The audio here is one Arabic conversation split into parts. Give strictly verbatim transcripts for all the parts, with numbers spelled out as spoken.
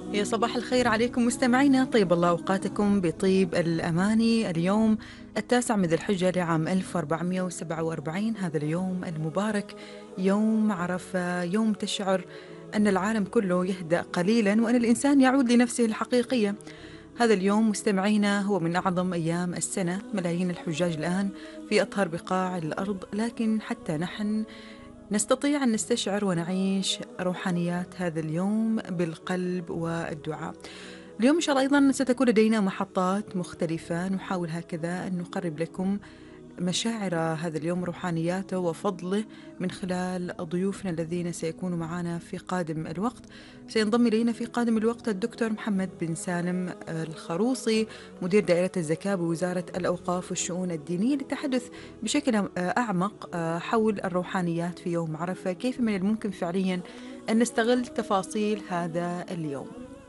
يا صباح الخير عليكم مستمعينا، طيب الله أوقاتكم بطيب الأماني. اليوم التاسع من ذي الحجة لعام ألف وأربعمئة وسبعة وأربعين، هذا اليوم المبارك، يوم عرفة، يوم تشعر أن العالم كله يهدأ قليلا وأن الإنسان يعود لنفسه الحقيقية. هذا اليوم مستمعينا هو من أعظم أيام السنة، ملايين الحجاج الآن في أطهر بقاع الأرض، لكن حتى نحن نستطيع أن نستشعر ونعيش روحانيات هذا اليوم بالقلب والدعاء. اليوم إن شاء الله أيضا ستكون لدينا محطات مختلفة نحاول هكذا أن نقرب لكم مشاعر هذا اليوم، روحانياته وفضله، من خلال ضيوفنا الذين سيكونوا معنا في قادم الوقت. سينضم إلينا في قادم الوقت الدكتور محمد بن سالم الخروصي، مدير دائرة الزكاة بوزارة الأوقاف والشؤون الدينية، للتحدث بشكل أعمق حول الروحانيات في يوم عرفة، كيف من الممكن فعليا أن نستغل تفاصيل هذا اليوم.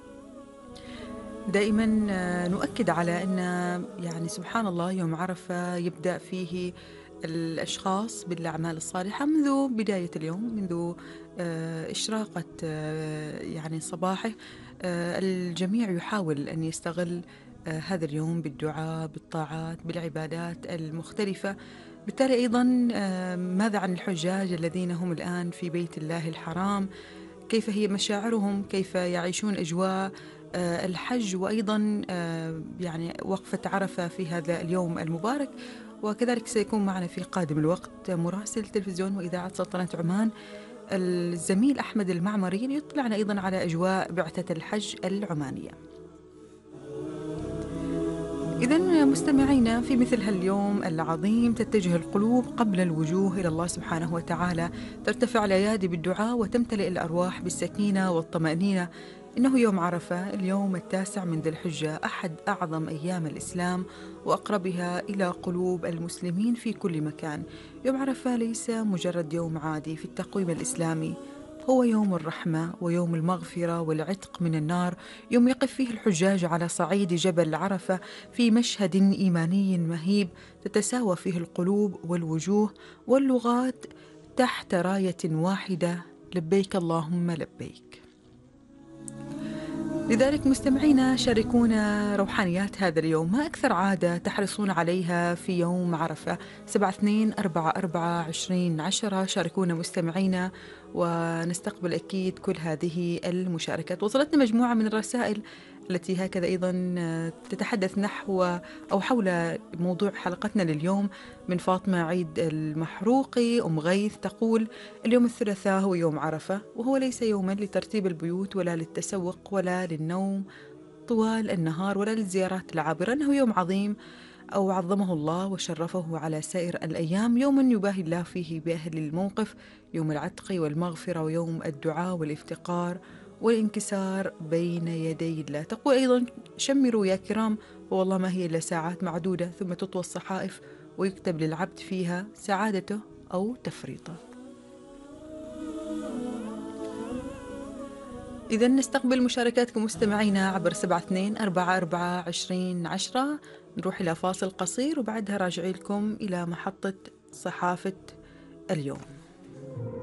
دائما نؤكد على أن يعني سبحان الله يوم عرفة يبدأ فيه الأشخاص بالأعمال الصالحة منذ بداية اليوم، منذ إشراقة يعني صباحه. الجميع يحاول أن يستغل هذا اليوم بالدعاء، بالطاعات، بالعبادات المختلفة. بالتالي أيضا ماذا عن الحجاج الذين هم الآن في بيت الله الحرام؟ كيف هي مشاعرهم؟ كيف يعيشون أجواء الحج، وأيضا يعني وقفة عرفة في هذا اليوم المبارك؟ وكذلك سيكون معنا في قادم الوقت مراسل تلفزيون وإذاعة سلطنة عمان الزميل أحمد المعمري، ليطلعنا أيضا على أجواء بعثة الحج العمانية. إذن مستمعينا، في مثل هاليوم العظيم تتجه القلوب قبل الوجوه إلى الله سبحانه وتعالى، ترتفع الأيادي بالدعاء وتمتلئ الأرواح بالسكينة والطمأنينة. إنه يوم عرفة، اليوم التاسع من ذي الحجة، أحد أعظم أيام الإسلام وأقربها إلى قلوب المسلمين في كل مكان. يوم عرفة ليس مجرد يوم عادي في التقويم الإسلامي، هو يوم الرحمة ويوم المغفرة والعتق من النار، يوم يقف فيه الحجاج على صعيد جبل عرفة في مشهد إيماني مهيب، تتساوى فيه القلوب والوجوه واللغات تحت راية واحدة: لبيك اللهم لبيك. لذلك مستمعينا، شاركونا روحانيات هذا اليوم، ما أكثر عادة تحرصون عليها في يوم عرفة؟ سبعة اثنين أربعة أربعة عشرين عشرة، شاركونا مستمعينا ونستقبل أكيد كل هذه المشاركات. وصلتنا مجموعة من الرسائل التي هكذا أيضا تتحدث نحو أو حول موضوع حلقتنا لليوم، من فاطمة عيد المحروقي أم غيث تقول: اليوم الثلاثاء هو يوم عرفة، وهو ليس يوما لترتيب البيوت ولا للتسوق ولا للنوم طوال النهار ولا للزيارات العابرة، إنه يوم عظيم أو عظمه الله وشرفه على سائر الأيام، يوم يباهي الله فيه بأهل الموقف، يوم العتق والمغفرة ويوم الدعاء والافتقار والانكسار بين يدي الله. تقول أيضا: شمروا يا كرام، والله ما هي إلا ساعات معدودة ثم تطوى الصحائف ويكتب للعبد فيها سعادته أو تفريطه. إذا نستقبل مشاركاتكم مستمعينا عبر سبعة اثنين أربعة أربعة عشرين عشرة. نروح إلى فاصل قصير وبعدها راجعي لكم إلى محطة صحافة اليوم.